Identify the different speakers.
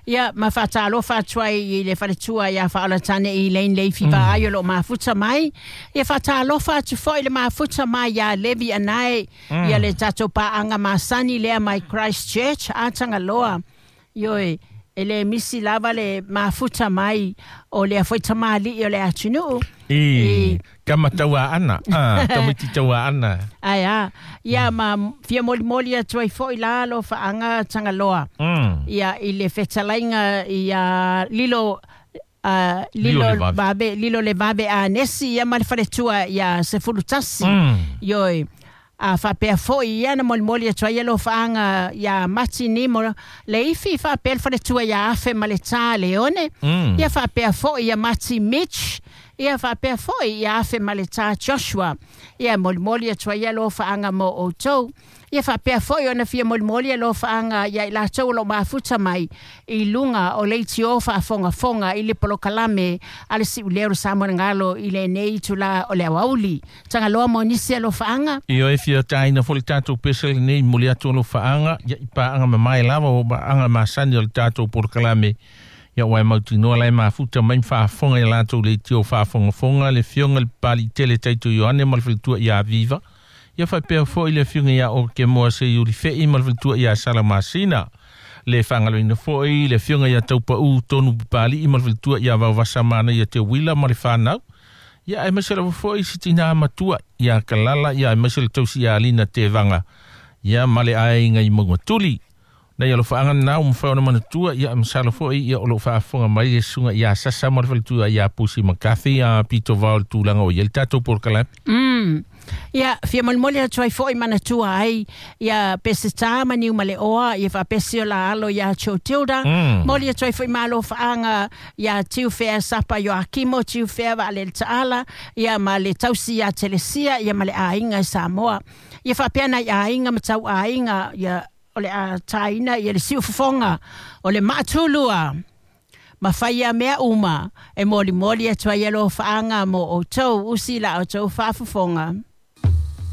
Speaker 1: Ia, mawhatalo whatuai I le wharetua ia whaalatane I lein leifi wa aio lo mafuta mai. Ia whatalo whatu fo I le mafuta mai ia levi anai. Ia le tato paanga masani lea mai Christchurch atanga loa. Ioi, ele misi lava le mafuta mai o le afoita mali o le atinu.
Speaker 2: Kamatawa ana. Kamiti tawa ana.
Speaker 1: Aya, ia ma fia moli atu ai fo I lalo whaanga tanga loa. Ia I le whetalainga ia lilo le babe a nesi ia malwharetua ia se fulutasi. Ioi. A whapea foi ia na moli atu ai alo whaanga ia mati ni mo le ifi whapea wharetua ia afe maleta leone. Ia whapea foi ia mati Mitch. Ia whapea foi ia afe maleta Joshua. Ia moli atu ai alo whaanga mo o tau. Ia whapea foi ona fia moli alo whaanga ia I la tau lo mafuta mai I lunga o leiti o whaafonga I le polo kalame ale si ulero samona ngalo I le nei tula o le awauli. Tanga loa mo nisi alo whaanga.
Speaker 2: Io e fia taina foli tātou pesel nei moli atu alo whaanga. Ia I pa anga mamai lava o ba anga masani o le tātou polo kalame. Ia wai mauti noa lai mafuta mai whaafonga I latou leiti o whaafonga le fionga le pali tele taitu Ioane malwhilitua I Aviva. Ia whapea fo I le whiunga ia o ke moa se yuri whei malwhilitua ia Salamasina. Le whangaloina fo I le whiunga ia taupa tonu pali I malwhilitua ia wawasa mana ia te wila ma le whanau. Ia e masela fo I sitina matua ia kalala ia e masela tausi ia alina te vanga. Ia male ainga I mangatuli. Na ia lo whaanga nao mwhaona manatua ia masala fo I ia o lo whaafonga mai e sunga ia sasa malwhilitua ia pusi makathi ia pito vau tūlanga o ia le tātou porkala.
Speaker 1: Ia, fia moli atu ai foi manatua ai, ia pese tāma niu male oa, ia wha pese o la alo ia Cho Tilda. Moli atu ai foi malo whaanga, ia tiu whea sapa Joakimo, tiu whea wa ale taala, ia ma le tausi ia Telesia, ia male ainga I Samoa. Ia wha peana ia ainga, matau ainga, ia ole a taina, ia le siu fufonga, ole matulua. Ma whaia mea uma, e moli atu ai alo whaanga mo o tau, usi la o tau whafufonga.